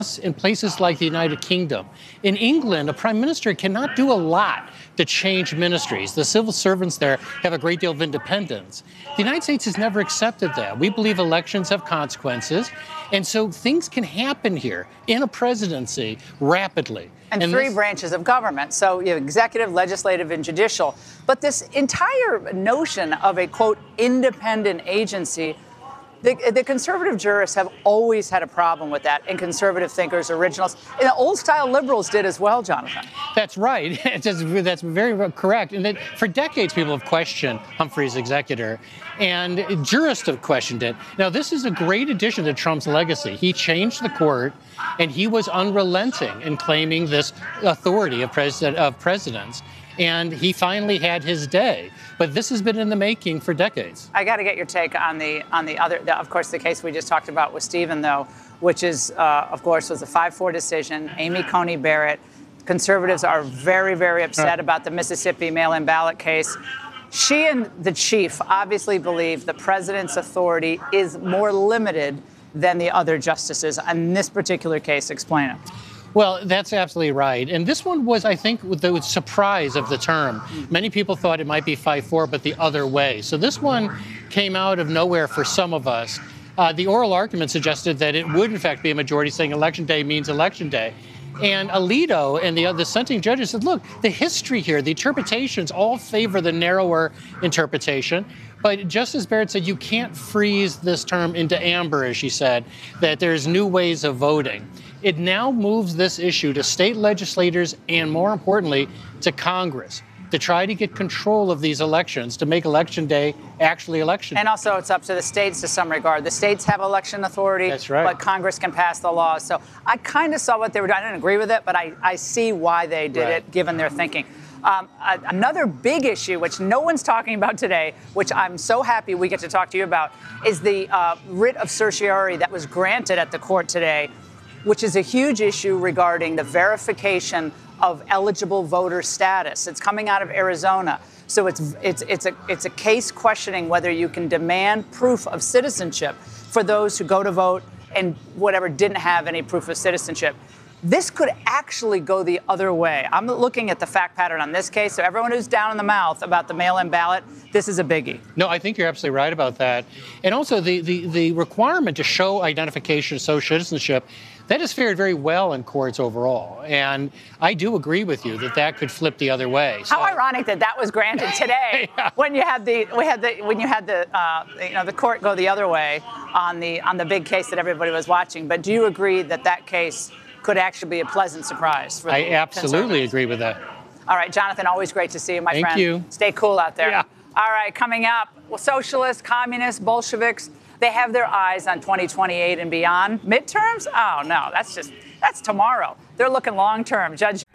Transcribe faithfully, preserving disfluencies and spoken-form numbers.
in places like the United Kingdom. In England, a prime minister cannot do a lot to change ministries. The civil servants there have a great deal of independence. The United States has never accepted that. We believe elections have consequences, and so things can happen here in a presidency rapidly. And, and three this, branches of government. So you have executive, legislative, and judicial. But this entire notion of a, quote, independent agency, The, the conservative jurists have always had a problem with that, and conservative thinkers, originals, and the old-style liberals did as well, Jonathan. That's right. That's very correct. And that for decades, people have questioned Humphrey's executor, and jurists have questioned it. Now, this is a great addition to Trump's legacy. He changed the court, and he was unrelenting in claiming this authority of, president, of presidents. And he finally had his day. But this has been in the making for decades. I got to get your take on the on the other, the, of course, the case we just talked about with Stephen, though, which is, uh, of course, was a five four decision. Amy Coney Barrett. Conservatives are very, very upset about the Mississippi mail-in ballot case. She and the chief obviously believe the president's authority is more limited than the other justices on this particular case. Explain it. Well, that's absolutely right. And this one was, I think, the surprise of the term. Many people thought it might be five four, but the other way. So this one came out of nowhere for some of us. Uh, the oral argument suggested that it would, in fact, be a majority saying election day means election day. And Alito and the other dissenting judges said, look, the history here, the interpretations all favor the narrower interpretation. But Justice Barrett said you can't freeze this term into amber, as she said, that there's new ways of voting. It now moves this issue to state legislators and, more importantly, to Congress to try to get control of these elections, to make Election Day actually election day. And also it's up to the states to some regard. The states have election authority, That's right. but Congress can pass the laws. So I kind of saw what they were doing. I didn't agree with it, but I, I see why they did right. it, given their thinking. Um, uh, another big issue, which no one's talking about today, which I'm so happy we get to talk to you about, is the uh, writ of certiorari that was granted at the court today, which is a huge issue regarding the verification of eligible voter status. It's coming out of Arizona. So it's it's it's a it's a case questioning whether you can demand proof of citizenship for those who go to vote and whatever didn't have any proof of citizenship. This could actually go the other way. I'm looking at the fact pattern on this case. So everyone who's down in the mouth about the mail-in ballot, this is a biggie. No, I think you're absolutely right about that. And also the, the, the requirement to show identification, show citizenship, that has fared very well in courts overall. And I do agree with you that that could flip the other way. So, how ironic that that was granted today yeah. when you had the we had the when you had the uh, you know the court go the other way on the on the big case that everybody was watching. But do you agree that that case could actually be a pleasant surprise for the I absolutely agree with that. All right, Jonathan, always great to see you, my Thank friend. Thank you. Stay cool out there. Yeah. All right, coming up, well, socialists, communists, Bolsheviks, they have their eyes on twenty twenty-eight and beyond. Midterms? Oh, no, that's just, that's tomorrow. They're looking long term. Judge